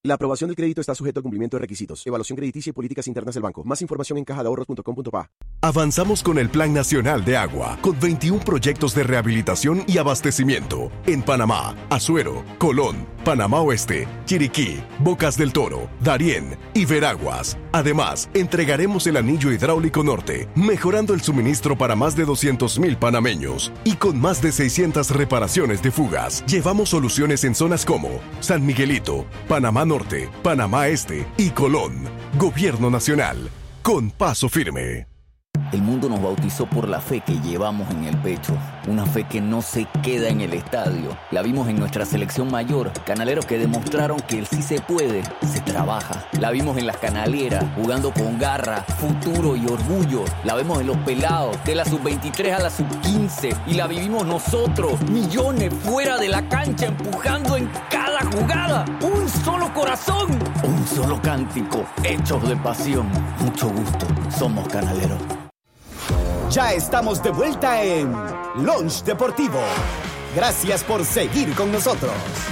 La aprobación del crédito está sujeto a cumplimiento de requisitos, evaluación crediticia y políticas internas del banco. Más información en cajadeahorros.com.pa. Avanzamos con el Plan Nacional de Agua, con 21 proyectos de rehabilitación y abastecimiento en Panamá, Azuero, Colón, Panamá Oeste, Chiriquí, Bocas del Toro, Darién y Veraguas. Además, entregaremos el anillo hidráulico norte, mejorando el suministro para más de 200,000 panameños. Y con más de 600 reparaciones de fugas, llevamos soluciones en zonas como San Miguelito, Panamá Norte, Panamá Este y Colón. Gobierno Nacional, con paso firme. El mundo nos bautizó por la fe que llevamos en el pecho. Una fe que no se queda en el estadio. La vimos en nuestra selección mayor. Canaleros que demostraron que el sí se puede, se trabaja. La vimos en las canaleras, jugando con garra, futuro y orgullo. La vemos en los pelados, de la sub-23 a la sub-15. Y la vivimos nosotros, millones fuera de la cancha, empujando en cada jugada. Un solo corazón, un solo cántico, hechos de pasión. Mucho gusto, somos canaleros. Ya estamos de vuelta en Lunch Deportivo. Gracias por seguir con nosotros.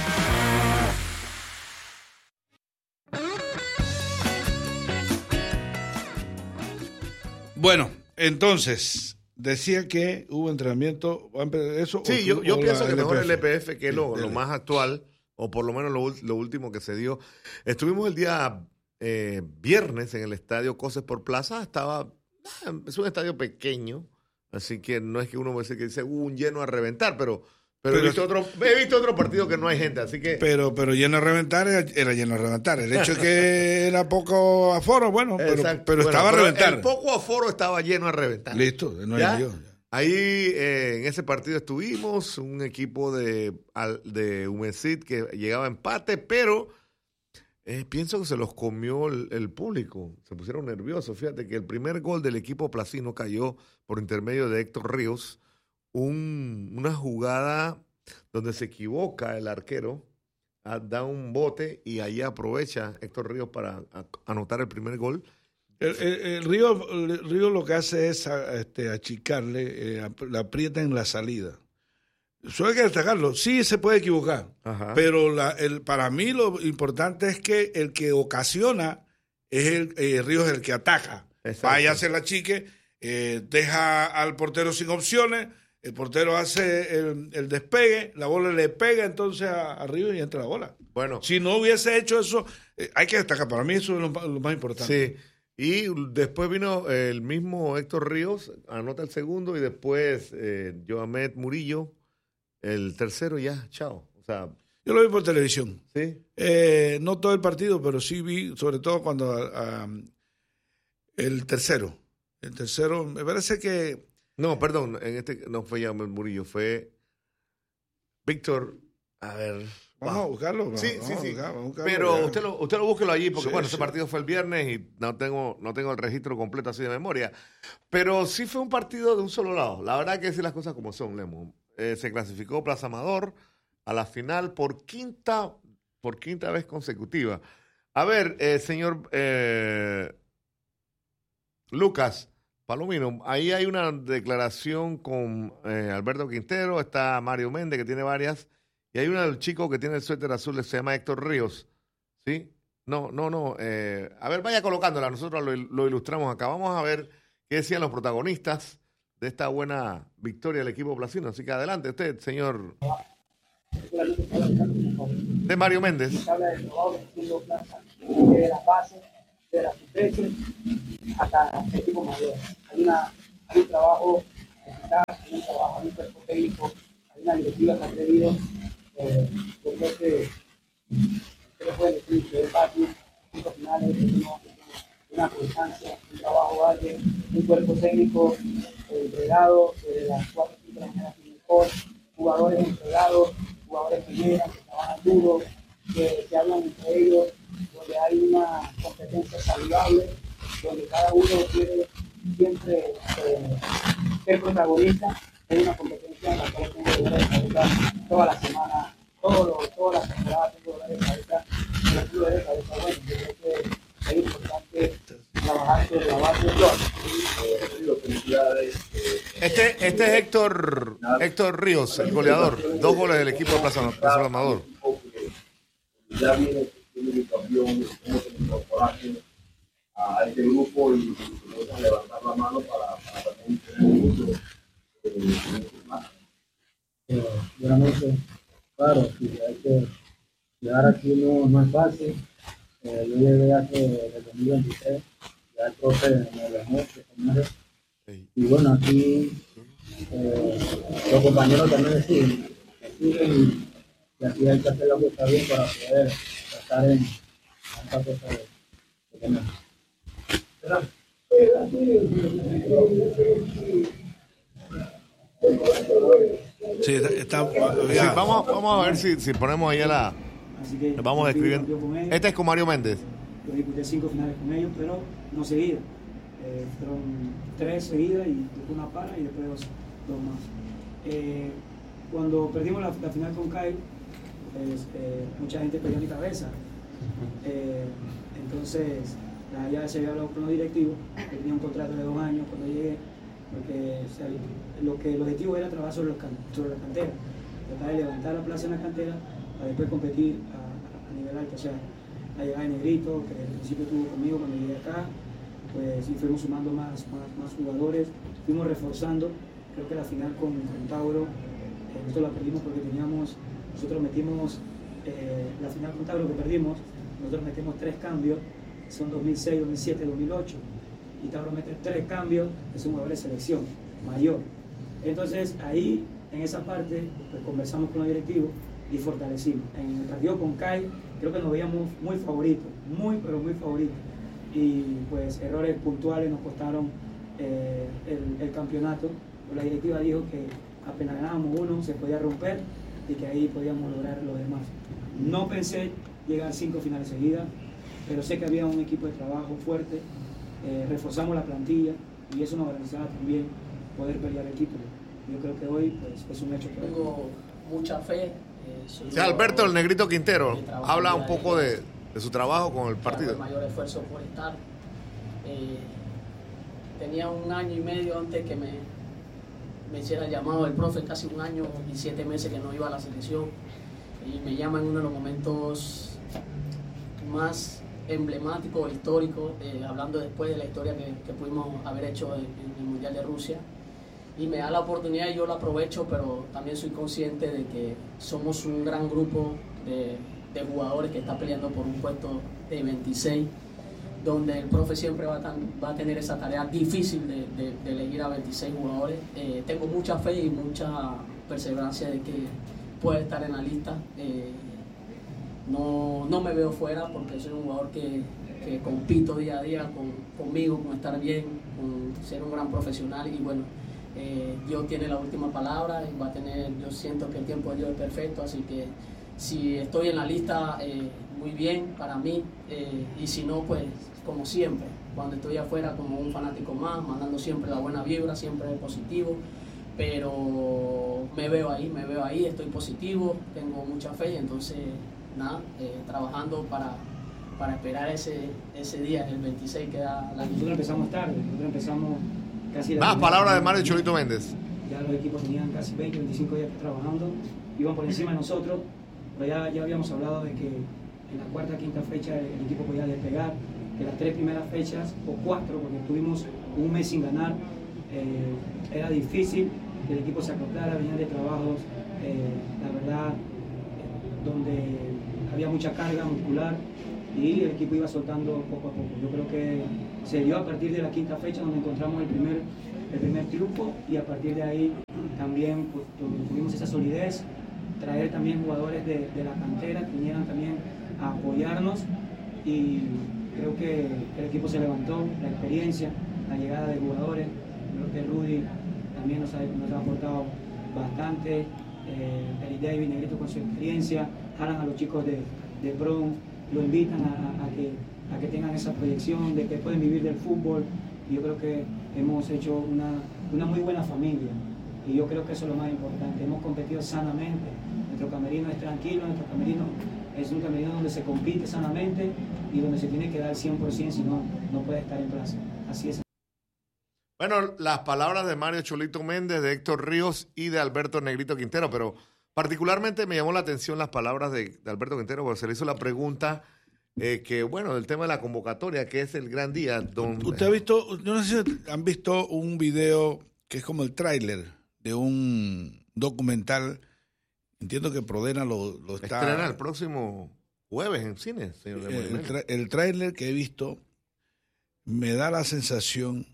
Bueno, entonces, decía que hubo entrenamiento. ¿Eso? Sí, yo pienso que mejor el EPF que lo Dele. más actual, o por lo menos lo último que se dio. Estuvimos el día viernes en el estadio Coses por Plaza. Es un estadio pequeño, así que no es que uno puede decir que dice un lleno a reventar, pero he visto otro partido que no hay gente, así que... Pero lleno a reventar era lleno a reventar. El hecho es que era poco aforo, bueno, pero estaba a reventar. El poco aforo estaba lleno a reventar. Listo, no hay lío. Ahí en ese partido estuvimos, un equipo de Humesit que llegaba a empate, pero... pienso que se los comió el público, se pusieron nerviosos. Fíjate que el primer gol del equipo placino cayó por intermedio de Héctor Ríos, una jugada donde se equivoca el arquero, da un bote y ahí aprovecha Héctor Ríos para anotar el primer gol. El Río lo que hace es achicarle, la aprieta en la salida. Eso hay que destacarlo. Sí se puede equivocar, Ajá. pero para mí lo importante es que el que ocasiona es el Ríos, el que ataca. Exacto. Vaya a hacer la chique, deja al portero sin opciones, el portero hace el despegue, la bola le pega entonces a Ríos y entra la bola. Bueno, Si no hubiese hecho eso, hay que destacar. Para mí eso es lo más importante. sí. Y después vino el mismo Héctor Ríos, anota el segundo, y después Joamet Murillo, el tercero, ya, chao. O sea, Yo lo vi por televisión. sí. No todo el partido, pero sí vi, sobre todo cuando el tercero. El tercero, me parece que... No, perdón, no fue Joamet Murillo, fue Víctor, a ver. Vamos a buscarlo. Sí. Vamos a buscarlo, Pero ya. usted lo búsquelo allí, porque Sí, bueno, sí. ese partido fue el viernes y no tengo el registro completo así de memoria. Pero sí fue un partido de un solo lado. La verdad que decir las cosas como son, Lemo. Se clasificó Plaza Amador a la final por quinta vez consecutiva. A ver, señor Lucas Palomino, ahí hay una declaración con Alberto Quintero, está Mario Méndez, que tiene varias, y hay una del chico que tiene el suéter azul, se llama Héctor Ríos, ¿sí? No. A ver, vaya colocándola, nosotros lo ilustramos acá. Vamos a ver qué decían los protagonistas de esta buena victoria del equipo placino. Así que adelante usted, señor. De Mario Méndez. Habla del trabajo del equipo Plaza, desde las bases, de las sub-13 hasta el equipo mayor. Hay un trabajo eficaz, hay un trabajo, hay un cuerpo técnico, hay una directiva que ha atrevido. Yo creo que ustedes pueden decir que el patio, puntos finales, una constancia, un trabajo ágil, un cuerpo técnico entregado desde las 4 o 5 de la mañana mejor, jugadores entregados, jugadores que llegan, que trabajan duro, que hablan entre ellos, donde hay una competencia saludable, donde cada uno quiere siempre ser protagonista. Hay una competencia en la cual tengo dolores de cabeza toda la semana, toda la temporada tengo dolores de cabeza, y los dolores de cabeza, bueno, yo creo que es importante trabajar sobre la base de Este es Héctor Ríos, el goleador. 2 goles del equipo de Plaza Amador. Ya viene invitación, cómo te incorporaste a este grupo y a levantar la mano para también tener un mundo más. Buenas noches. Claro, sí, hay que llegar aquí no es fácil. Yo llegué hace el 2023, ya el profe me llamó, y bueno, aquí los compañeros también siguen y aquí hay que hacer la cosa bien para poder estar en esta cosa que tenemos. Sí, está Sí, vamos a ver si ponemos ahí vamos a escribir. Este es con Mario Méndez. Yo disputé 5 finales con ellos, pero no seguidas. Fueron 3 seguidas y después una para y después dos más. Cuando perdimos la final con Kyle, pues, mucha gente perdió mi cabeza. Entonces, ya se había hablado con los directivos, que tenía un contrato de 2 años cuando llegué, porque el objetivo era trabajar sobre la cantera, tratar de levantar la plaza en la cantera para después competir a nivel alto. O sea, la llegada de Negrito, que al principio estuvo conmigo cuando llegué acá, pues y fuimos sumando más jugadores, fuimos reforzando. Creo que la final con Tauro, nosotros la perdimos porque nosotros metimos la final con Tauro que perdimos, nosotros metimos 3 cambios, son 2006, 2007, 2008, y Tauro mete 3 cambios, es un jugador de selección mayor. Entonces ahí, en esa parte, pues conversamos con los directivos y fortalecimos. En el partido con Kai, creo que nos veíamos muy favoritos, pero muy favoritos. Y pues errores puntuales nos costaron el campeonato. La directiva dijo que apenas ganábamos uno, se podía romper y que ahí podíamos lograr lo demás. No pensé llegar 5 finales seguidas, pero sé que había un equipo de trabajo fuerte, reforzamos la plantilla y eso nos garantizaba también poder pelear el título. Yo creo que hoy pues, es un hecho. Tengo mucha fe. Alberto, el Negrito Quintero, habla un poco de su trabajo con el partido. El mayor esfuerzo por estar. Tenía 1 año y medio antes que me hiciera el llamado del profe, casi 1 año y 7 meses que no iba a la selección. Y me llama en uno de los momentos más emblemáticos, históricos, hablando después de la historia que pudimos haber hecho en el Mundial de Rusia. Y me da la oportunidad y yo la aprovecho, pero también soy consciente de que somos un gran grupo de jugadores que está peleando por un puesto de 26, donde el profe siempre va a tener esa tarea difícil de elegir a 26 jugadores. Tengo mucha fe y mucha perseverancia de que puede estar en la lista. No me veo fuera porque soy un jugador que compito día a día conmigo, con estar bien, con ser un gran profesional y bueno, Dios tiene la última palabra y yo siento que el tiempo de Dios es perfecto, así que si estoy en la lista, muy bien para mí, y si no, pues como siempre, cuando estoy afuera como un fanático más, mandando siempre la buena vibra, siempre positivo, pero me veo ahí, estoy positivo, tengo mucha fe y entonces nada, trabajando para esperar ese día, el 26 que da la... Nosotros empezamos tarde, casi... Más palabras de Mario Cholito Méndez. Ya los equipos tenían casi 20, 25 días trabajando, iban por encima de nosotros, pero ya habíamos hablado de que en la 4ª, 5ª fecha el equipo podía despegar, que las 3 primeras fechas, o 4, porque tuvimos 1 mes sin ganar, era difícil que el equipo se acoplara, venía de trabajos, la verdad, donde había mucha carga muscular y el equipo iba soltando poco a poco. Yo creo que se dio a partir de la 5ª fecha donde encontramos el primer triunfo y a partir de ahí también pues, tuvimos esa solidez, traer también jugadores de la cantera que vinieran también a apoyarnos y creo que el equipo se levantó, la experiencia, la llegada de jugadores, creo que Rudy también nos ha aportado bastante, Eric David, Negrito con su experiencia, jalan a los chicos de Bron, lo invitan a que tengan esa proyección de que pueden vivir del fútbol y yo creo que hemos hecho una muy buena familia y yo creo que eso es lo más importante, hemos competido sanamente, nuestro camerino es tranquilo, nuestro camerino es un camerino donde se compite sanamente y donde se tiene que dar 100%, si no puede estar en plaza, así es. Bueno, las palabras de Mario Cholito Méndez, de Héctor Ríos y de Alberto Negrito Quintero, pero particularmente me llamó la atención las palabras de Alberto Quintero, porque se le hizo la pregunta que bueno, el tema de la convocatoria, que es el gran día. ¿Usted ha visto, yo no sé si han visto un video que es como el tráiler de un documental? Entiendo que Prodena lo está... Estrena el próximo jueves en cine, señor de Morimel. El tráiler que he visto me da la sensación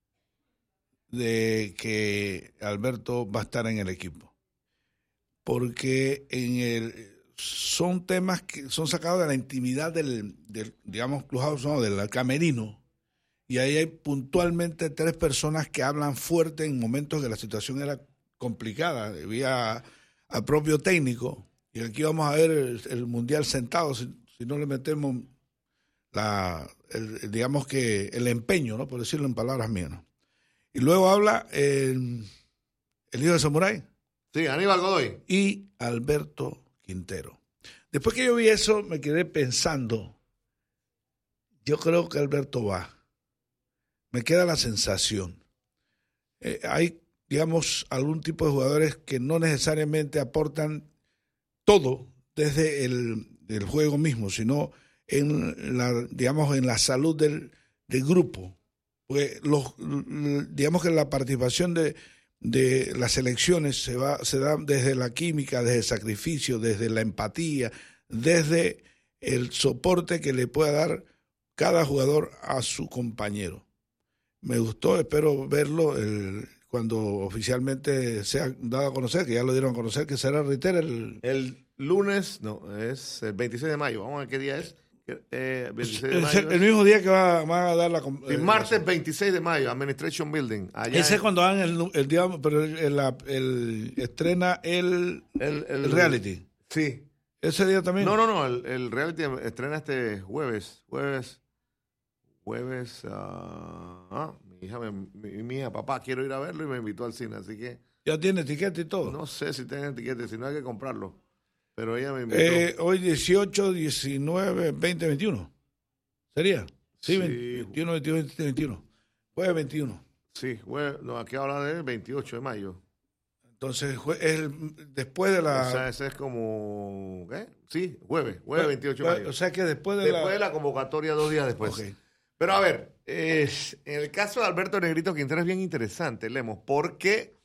de que Alberto va a estar en el equipo. Porque son temas que son sacados de la intimidad del digamos, Clubhouse, no, del camerino. Y ahí hay puntualmente 3 personas que hablan fuerte en momentos que la situación era complicada. Había al propio técnico, y aquí vamos a ver el Mundial sentado, si no le metemos digamos que el empeño, ¿no? Por decirlo en palabras mías, ¿no? Y luego habla el hijo de Samurai. Sí, Aníbal Godoy. Y Alberto Quintero. Después que yo vi eso, me quedé pensando, yo creo que Alberto va. Me queda la sensación. Hay, digamos, algún tipo de jugadores que no necesariamente aportan todo desde el juego mismo, sino en la salud del grupo. Porque digamos que la participación de las elecciones se da desde la química, desde el sacrificio, desde la empatía, desde el soporte que le pueda dar cada jugador a su compañero. Me gustó, espero verlo cuando oficialmente sea dado a conocer, que ya lo dieron a conocer, que será, reitera, el lunes, no, es el 26 de mayo, vamos a ver qué día es. 26 de mayo el mismo día que van a dar la... martes 26 de mayo, Administration Building. Ese es cuando dan el día, pero estrena el reality. Sí. ¿Ese día también? No, el reality estrena este jueves. Mi hija, papá, quiero ir a verlo y me invitó al cine, así que... ¿Ya tiene etiqueta y todo? No sé si tiene etiqueta, si no hay que comprarlo. Pero ella me invitó. Hoy 18, 19, 20, 21. ¿Sería? Sí, 21, 22, 20, 21. Jueves 21. Sí, no, aquí habla de 28 de mayo. Entonces, es después de la... O sea, ese es como... ¿qué? Sí, jueves 28 de mayo. O sea que después de la convocatoria 2 días después. Okay. Pero a ver, en el caso de Alberto Negrito Quintero es bien interesante, Lemos, porque...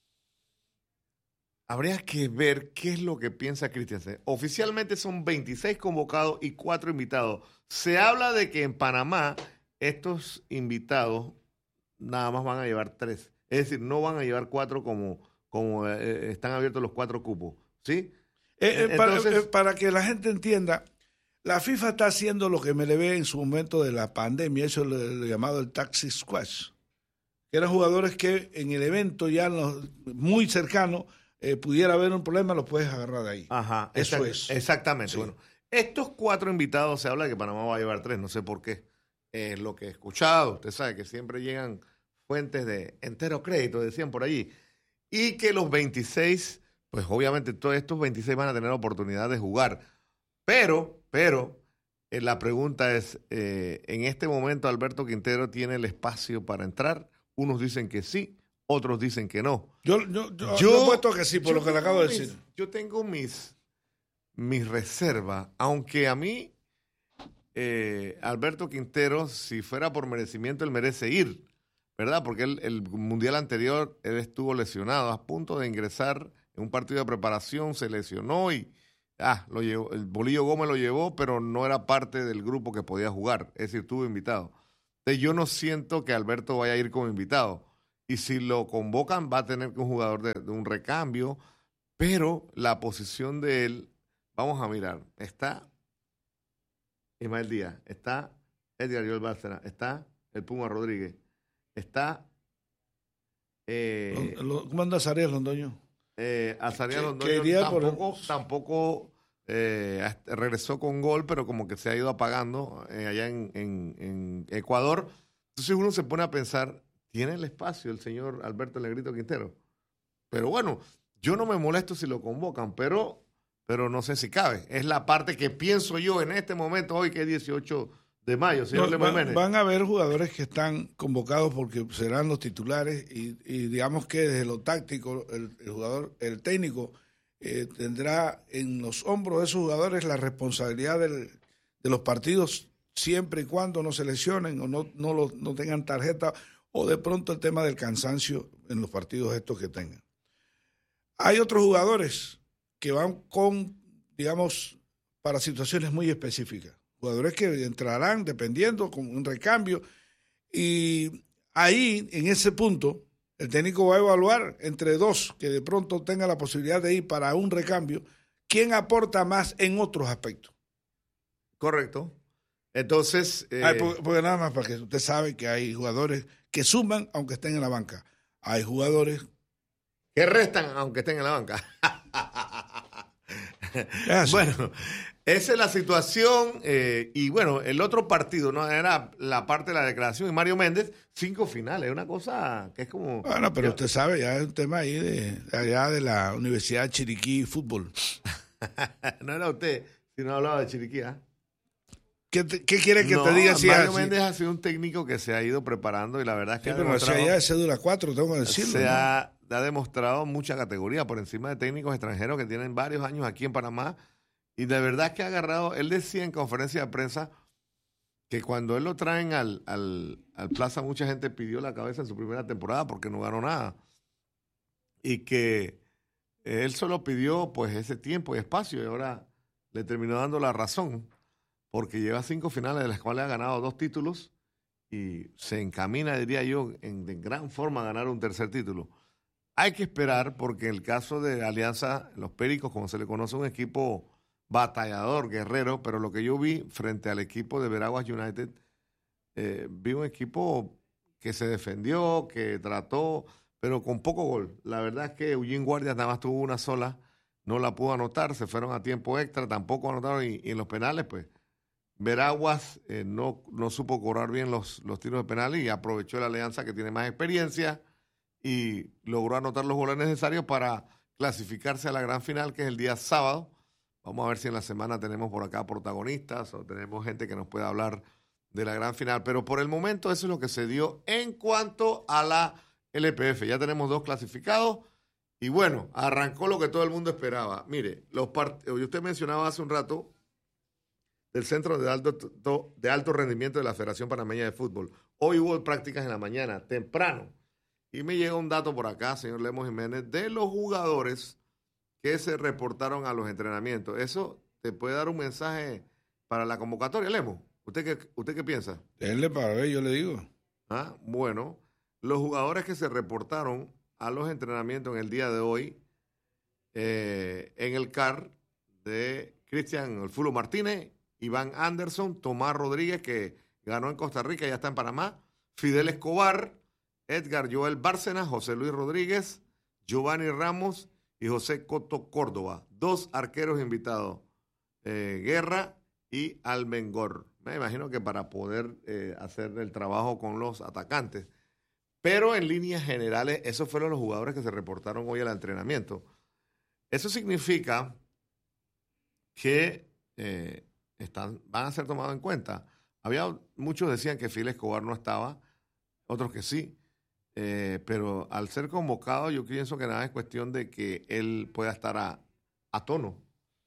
habría que ver qué es lo que piensa Christiansen. Oficialmente son 26 convocados y 4 invitados. Se habla de que en Panamá estos invitados nada más van a llevar 3. Es decir, no van a llevar 4 como están abiertos los 4 cupos. ¿Sí? Entonces, para que la gente entienda, la FIFA está haciendo lo que me le ve en su momento de la pandemia, eso lo llamado el taxi squash. Que eran jugadores que en el evento ya muy cercano... pudiera haber un problema, lo puedes agarrar de ahí. Ajá, eso es. Exactamente. Sí. Bueno, estos 4 invitados, se habla de que Panamá va a llevar 3, no sé por qué. Es lo que he escuchado, usted sabe que siempre llegan fuentes de entero crédito, decían por allí. Y que los 26, pues obviamente todos estos 26 van a tener oportunidad de jugar. Pero la pregunta es, en este momento Alberto Quintero tiene el espacio para entrar. Unos dicen que sí, otros dicen que no. Yo he puesto que sí, por lo que le acabo de decir. Yo tengo mis reservas, aunque a mí, Alberto Quintero, si fuera por merecimiento, él merece ir, ¿verdad? Porque el mundial anterior, él estuvo lesionado, a punto de ingresar en un partido de preparación, se lesionó y lo llevó, el Bolillo Gómez lo llevó, pero no era parte del grupo que podía jugar, es decir, estuvo invitado. Entonces yo no siento que Alberto vaya a ir como invitado. Y si lo convocan, va a tener que un jugador de un recambio, pero la posición de él, vamos a mirar, está Ismael Díaz, está Edgar Joel Bárcena, está el Puma Rodríguez, está... ¿Cómo anda Azarias Londoño? Azarias Londoño tampoco regresó con gol, pero como que se ha ido apagando allá en Ecuador. Entonces uno se pone a pensar... ¿tiene el espacio el señor Alberto Negrito Quintero? Pero bueno, yo no me molesto si lo convocan, pero no sé si cabe. Es la parte que pienso yo en este momento, hoy que es 18 de mayo, señor Lemos Jiménez. Van a haber jugadores que están convocados porque serán los titulares y digamos que desde lo táctico, el técnico tendrá en los hombros de esos jugadores la responsabilidad de de los partidos siempre y cuando no se lesionen o no tengan tarjeta, o de pronto el tema del cansancio en los partidos estos que tengan. Hay otros jugadores que van con, digamos, para situaciones muy específicas. Jugadores que entrarán dependiendo con un recambio, y ahí, en ese punto, el técnico va a evaluar entre dos que de pronto tengan la posibilidad de ir para un recambio, quién aporta más en otros aspectos. Correcto. Entonces... porque nada más, para que usted sabe que hay jugadores que suman aunque estén en la banca. Hay jugadores que restan aunque estén en la banca. Bueno, esa es la situación. Y bueno, el otro partido, ¿no? Era la parte de la declaración de Mario Méndez, 5 finales, una cosa que es como... Bueno, pero usted sabe, ya es un tema ahí de allá de la Universidad Chiriquí Fútbol. No era usted, si no hablaba de Chiriquí, ¿ah? ¿Qué quiere que te diga si Mario Méndez ha sido un técnico que se ha ido preparando y la verdad es que pero si allá es cédula 4, tengo que decirlo. Se ha demostrado mucha categoría por encima de técnicos extranjeros que tienen varios años aquí en Panamá, y de verdad es que ha agarrado. Él decía en conferencia de prensa que cuando él lo traen al Plaza, mucha gente pidió la cabeza en su primera temporada porque no ganó nada, y que él solo pidió pues ese tiempo y espacio, y ahora le terminó dando la razón, porque lleva 5 finales de las cuales ha ganado 2 títulos y se encamina, diría yo, de gran forma a ganar un tercer título. Hay que esperar, porque en el caso de Alianza, los Pericos, como se le conoce, un equipo batallador, guerrero, pero lo que yo vi frente al equipo de Veraguas United, vi un equipo que se defendió, que trató, pero con poco gol. La verdad es que Eugene Guardias nada más tuvo una sola, no la pudo anotar, se fueron a tiempo extra, tampoco anotaron, y en los penales, pues, Veraguas no supo cobrar bien los tiros de penales y aprovechó la Alianza, que tiene más experiencia, y logró anotar los goles necesarios para clasificarse a la gran final, que es el día sábado. Vamos a ver si en la semana tenemos por acá protagonistas o tenemos gente que nos pueda hablar de la gran final. Pero por el momento eso es lo que se dio en cuanto a la LPF. Ya tenemos 2 clasificados y bueno, arrancó lo que todo el mundo esperaba. Mire, usted mencionaba hace un rato del Centro de Alto Rendimiento de la Federación Panameña de Fútbol. Hoy hubo prácticas en la mañana, temprano. Y me llega un dato por acá, señor Lemos Jiménez, de los jugadores que se reportaron a los entrenamientos. ¿Eso te puede dar un mensaje para la convocatoria, Lemos? ¿Usted qué piensa? Denle para ver, yo le digo. Bueno, los jugadores que se reportaron a los entrenamientos en el día de hoy, en el CAR, de Cristian El Fulo Martínez, Iván Anderson, Tomás Rodríguez, que ganó en Costa Rica, ya está en Panamá, Fidel Escobar, Edgar Joel Bárcenas, José Luis Rodríguez, Giovanni Ramos y José Coto Córdoba. 2 arqueros invitados, Guerra y Almengor. Me imagino que para poder hacer el trabajo con los atacantes. Pero en líneas generales, esos fueron los jugadores que se reportaron hoy al entrenamiento. Eso significa que van a ser tomados en cuenta. Muchos decían que Fidel Escobar no estaba, otros que sí. Pero al ser convocado, yo pienso que nada es cuestión de que él pueda estar a tono.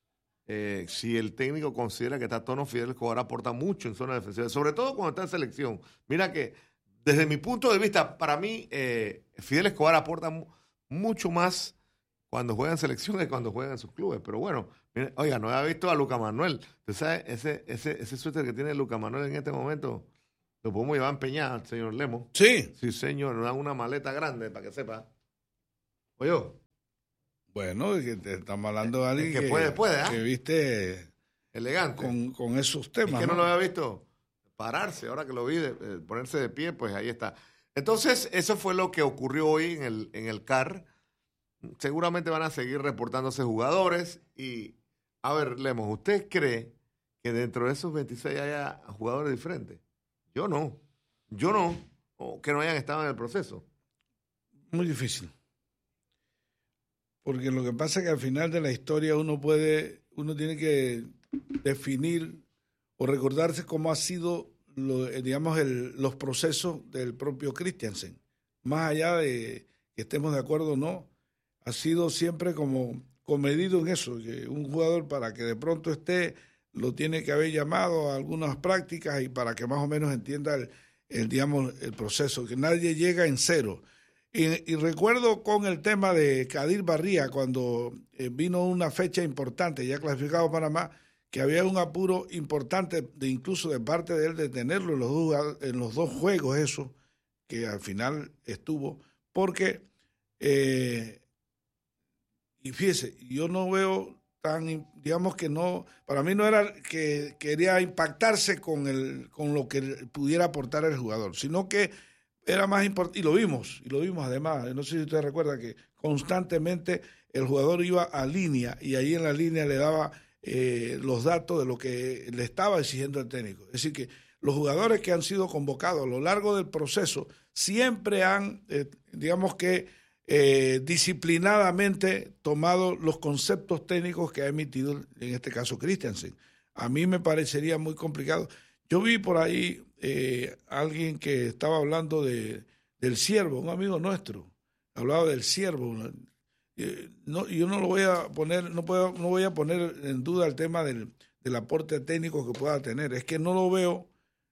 Si el técnico considera que está a tono, Fidel Escobar aporta mucho en zona defensiva, sobre todo cuando está en selección. Mira que, desde mi punto de vista, para mí, Fidel Escobar aporta mucho más cuando juega en selección que cuando juega en sus clubes. Pero bueno, mira, oiga, no había visto a Luca Manuel. ¿Usted sabe ese suéter que tiene Luca Manuel en este momento? Lo podemos llevar empeñado, señor Lemos. Sí. Sí, señor, nos dan una maleta grande para que sepa. Oye. Bueno, que estamos hablando de alguien que puede, que viste elegante con esos temas. Es que no lo había visto pararse, ahora que lo vi, ponerse de pie, pues ahí está. Entonces, eso fue lo que ocurrió hoy en el CAR. Seguramente van a seguir reportándose jugadores. Y, a ver, Lemos, ¿usted cree que dentro de esos 26 haya jugadores diferentes? Yo no, o que no hayan estado en el proceso. Muy difícil. Porque lo que pasa es que al final de la historia uno tiene que definir o recordarse cómo ha sido, los procesos del propio Christiansen. Más allá de que estemos de acuerdo o no, ha sido siempre como comedido en eso, que un jugador para que de pronto esté lo tiene que haber llamado a algunas prácticas y para que más o menos entienda el proceso, que nadie llega en cero. Y recuerdo con el tema de Kadir Barría, cuando vino una fecha importante, ya clasificado Panamá, que había un apuro importante, incluso de parte de él, de tenerlo en los dos juegos, eso, que al final estuvo, porque, y fíjese, yo no veo tan, digamos que no, para mí no era que quería impactarse con lo que pudiera aportar el jugador, sino que era más importante, y lo vimos además, no sé si usted recuerda que constantemente el jugador iba a línea y ahí en la línea le daba los datos de lo que le estaba exigiendo el técnico. Es decir que los jugadores que han sido convocados a lo largo del proceso siempre han, digamos que disciplinadamente tomado los conceptos técnicos que ha emitido en este caso Christiansen. A mí me parecería muy complicado. Yo vi por ahí alguien que estaba hablando del Ciervo, un amigo nuestro, hablaba del Ciervo. No, yo no lo voy a poner, no voy a poner en duda el tema del aporte técnico que pueda tener. Es que no lo veo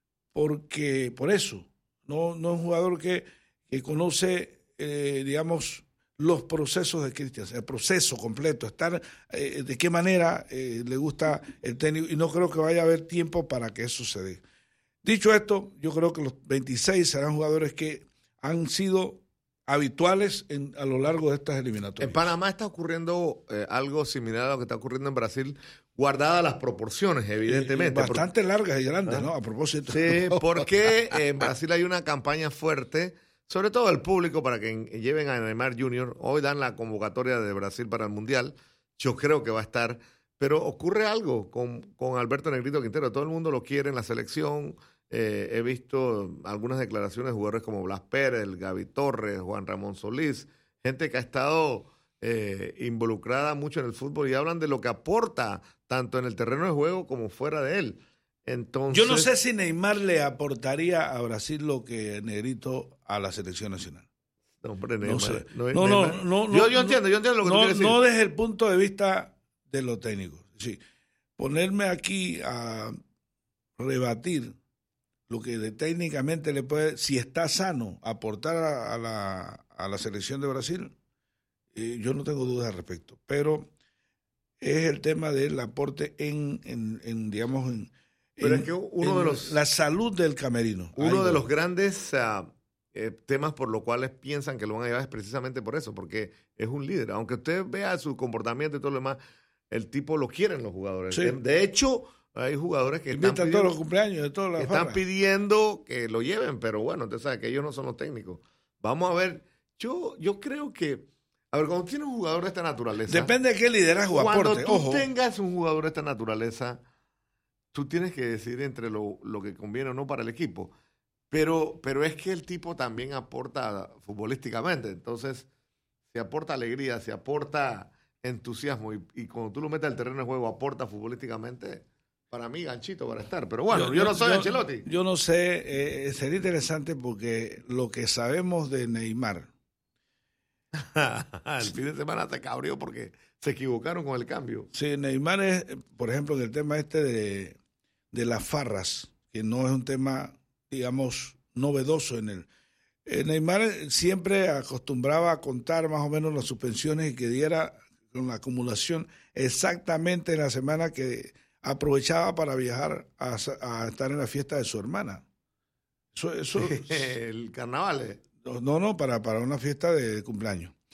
por eso. No es un jugador que conoce, digamos, los procesos de Christiansen, el proceso completo, estar de qué manera le gusta el técnico, y no creo que vaya a haber tiempo para que eso se dé. Dicho esto, yo creo que los 26 serán jugadores que han sido habituales a lo largo de estas eliminatorias. En Panamá está ocurriendo algo similar a lo que está ocurriendo en Brasil, guardadas las proporciones, evidentemente. Bastante largas y grandes, ¿no? A propósito. Sí, porque en Brasil hay una campaña fuerte, sobre todo el público, para que lleven a Neymar Jr. Hoy dan la convocatoria de Brasil para el Mundial. Yo creo que va a estar. Pero ocurre algo con Alberto Negrito Quintero. Todo el mundo lo quiere en la selección. He visto algunas declaraciones de jugadores como Blas Pérez, Gaby Torres, Juan Ramón Solís, gente que ha estado involucrada mucho en el fútbol y hablan de lo que aporta tanto en el terreno de juego como fuera de él. Entonces, yo no sé si Neymar le aportaría a Brasil lo que Negrito a la selección nacional. No, hombre, Neymar. No, yo entiendo lo que tú quieres decir. No desde el punto de vista de lo técnico. Sí, ponerme aquí a rebatir lo que técnicamente le puede, si está sano, aportar a la selección de Brasil, yo no tengo dudas al respecto. Pero es el tema del aporte digamos, pero es que uno de los, la salud del camerino. Uno de los grandes temas por los cuales piensan que lo van a llevar es precisamente por eso, porque es un líder. Aunque usted vea su comportamiento y todo lo demás, el tipo lo quieren los jugadores. Sí. De hecho, hay jugadores que están pidiendo, todos los cumpleaños de todas las están pidiendo que lo lleven, pero bueno, usted sabe que ellos no son los técnicos. Vamos a ver, yo creo que, a ver, cuando tienes un jugador de esta naturaleza, depende de qué liderazgo aporte. Cuando tú tengas un jugador de esta naturaleza, tú tienes que decidir entre lo que conviene o no para el equipo. Pero es que el tipo también aporta futbolísticamente. Entonces, se aporta alegría, se aporta entusiasmo. Y cuando tú lo metes al terreno de juego, aporta futbolísticamente, para mí, ganchito para estar. Pero bueno, yo no soy Ancelotti. Yo no sé, sería interesante porque lo que sabemos de Neymar. El fin de semana se cabrió porque se equivocaron con el cambio. Sí, Neymar es, por ejemplo, en el tema de las farras, que no es un tema, digamos, novedoso en él. Neymar siempre acostumbraba a contar más o menos las suspensiones y que diera con la acumulación exactamente en la semana que aprovechaba para viajar a estar en la fiesta de su hermana. Eso el carnaval. No, para una fiesta de cumpleaños.